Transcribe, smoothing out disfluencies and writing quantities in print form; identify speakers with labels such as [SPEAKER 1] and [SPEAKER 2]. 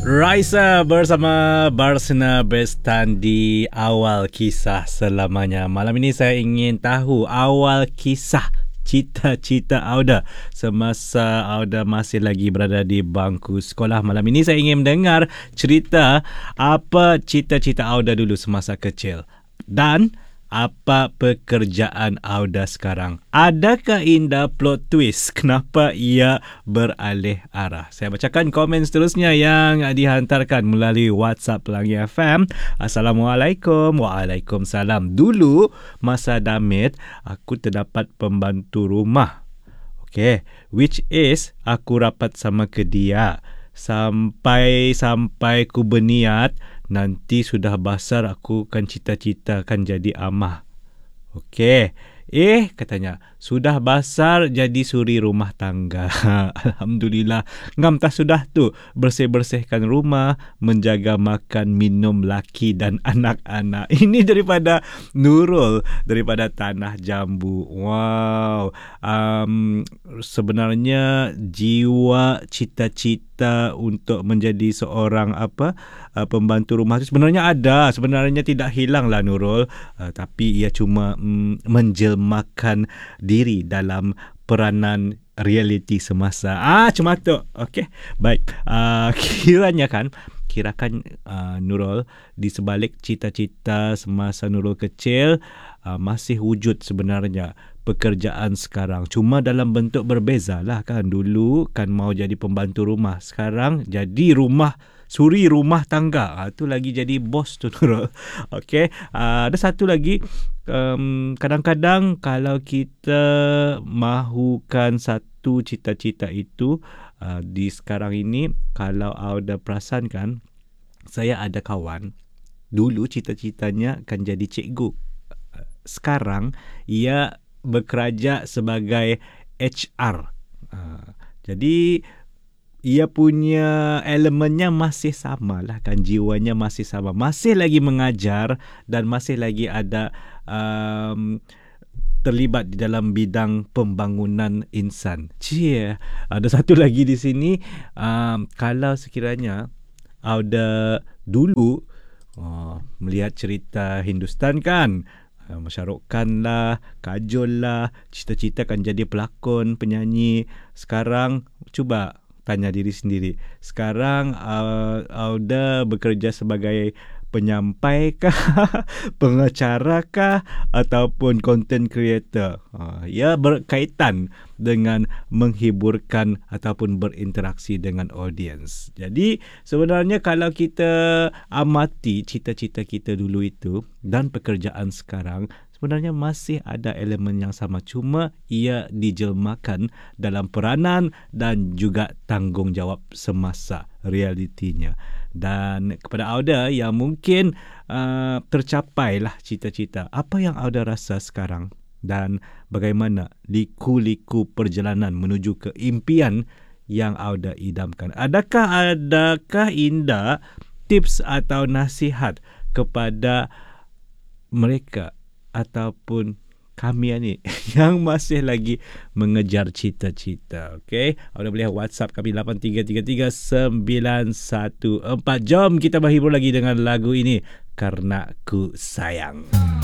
[SPEAKER 1] Raisa bersama Barsina Bestan di awal kisah selamanya. Malam ini saya ingin tahu awal kisah cita-cita Auda semasa Auda masih lagi berada di bangku sekolah. Malam ini saya ingin mendengar cerita apa cita-cita Auda dulu semasa kecil dan apa pekerjaan Auda sekarang. Adakah indah plot twist kenapa ia beralih arah? Saya bacakan komen seterusnya yang dihantarkan melalui WhatsApp Pelangi FM. Assalamualaikum. Waalaikumsalam. Dulu masa damit aku terdapat pembantu rumah. Okay, which is aku rapat sama ke dia sampai ku berniat nanti sudah besar aku kan cita-citakan jadi amah. Okey. Katanya, sudah besar jadi suri rumah tangga. Alhamdulillah. Ngam tak sudah tu bersih-bersihkan rumah, menjaga makan, minum laki dan anak-anak. Ini daripada Nurul, daripada Tanah Jambu. Wow. Sebenarnya jiwa cita-cita untuk menjadi seorang pembantu rumah itu sebenarnya ada. Sebenarnya tidak hilang lah Nurul. Tapi ia cuma menjelmakan diri dalam peranan realiti semasa. Cuma tu. Okey. Baik. Kirakan Nurul di sebalik cita-cita semasa Nurul kecil masih wujud sebenarnya pekerjaan sekarang. Cuma dalam bentuk berbeza lah kan. Dulu kan mau jadi pembantu rumah. Sekarang jadi suri rumah tangga. Itu lagi jadi bos tu Nurul. Okey. Ada satu lagi. Kadang-kadang kalau kita mahukan satu cita-cita itu di sekarang ini, kalau Auda perasan kan, saya ada kawan dulu cita-citanya kan jadi cikgu. Sekarang ia bekerja sebagai HR. Jadi ia punya elemennya masih sama lah kan, jiwanya masih sama, masih lagi mengajar dan masih lagi ada terlibat di dalam bidang pembangunan insan. Ada satu lagi di sini. Kalau sekiranya Auda dulu melihat cerita Hindustan kan, Masyarokan lah, Kajol lah, cita-cita kan jadi pelakon, penyanyi. Sekarang cuba tanya diri sendiri. Sekarang Auda bekerja sebagai penyampai kah, pengacara kah, ataupun content creator. Ia berkaitan dengan menghiburkan ataupun berinteraksi dengan audience. Jadi sebenarnya kalau kita amati cita-cita kita dulu itu dan pekerjaan sekarang, sebenarnya masih ada elemen yang sama. Cuma ia dijelmakan dalam peranan dan juga tanggungjawab semasa realitinya. Dan kepada Auda yang mungkin tercapailah cita-cita, apa yang Auda rasa sekarang? Dan bagaimana liku-liku perjalanan menuju ke impian yang Auda idamkan? Adakah Indah tips atau nasihat kepada mereka ataupun kami ni yang masih lagi mengejar cita-cita? Okey, Auda boleh WhatsApp kami 8333-914. Jom kita berhibur lagi dengan lagu ini, Karena Ku Sayang.